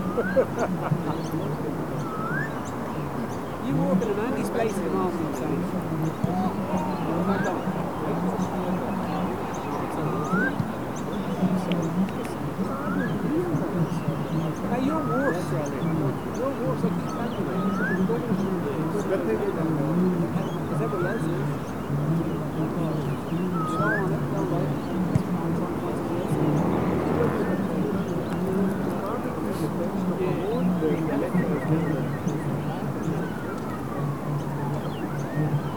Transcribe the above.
You walk in a Andy's place at the moment, Sam. Now you're worse. You're worse. I keep telling you. Because everybody else is. You don't want it. Don't like it. Yeah.